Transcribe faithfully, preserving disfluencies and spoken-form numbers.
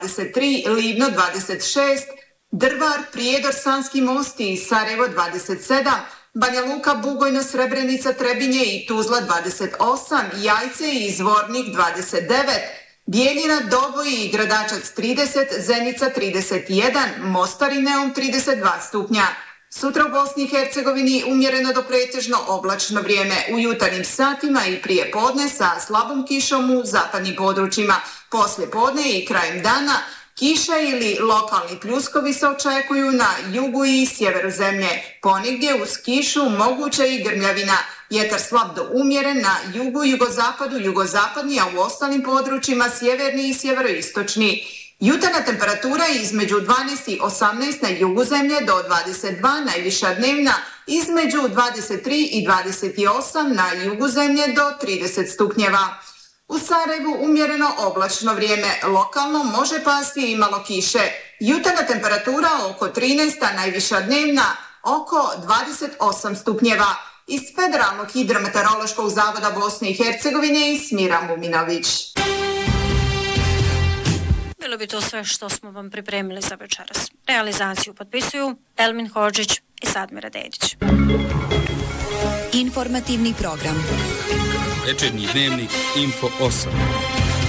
dvadeset tri, Livno dvadeset šest, Drvar, Prijedor, Sanski Most i Sarajevo dvadeset sedam, Banja Luka, Bugojno, Srebrenica, Trebinje i Tuzla dvadeset osam, Jajce i Zvornik dvadeset devet, Bijeljina, Doboj i Gradačac trideset, Zenica trideset jedan, Mostar i Neum trideset dva stupnja. Sutra u Bosni i Hercegovini umjereno do pretežno oblačno vrijeme u jutarnjim satima i prije podne sa slabom kišom u zapadnim područjima. Poslije podne i krajem dana kiša ili lokalni pljuskovi se očekuju na jugu i sjeveru zemlje. Ponegdje uz kišu moguća i grmljavina. Vjetar slab do umjeren na jugu, jugozapadu, jugozapadni, a u ostalim područjima sjeverni i sjeveroistočni. Jutarnja temperatura između dvanaest i osamnaest na jugu zemlje do dvadeset dva, najviša dnevna između dvadeset tri i dvadeset osam, na jugu zemlje do trideset stupnjeva. U Sarajevu umjereno oblačno vrijeme, lokalno može pasti i malo kiše. Jutarnja temperatura oko trinaest, a najviša dnevna oko dvadeset osam stupnjeva. Iz Federalnog hidrometeorološkog zavoda Bosne i Hercegovine i Smira Muminović. Bilo bi to sve što smo vam pripremili za večeras. Realizaciju potpisuju Elmin Hodžić i Sadmira Dedić. Informativni program. Večernji dnevnik Info osam.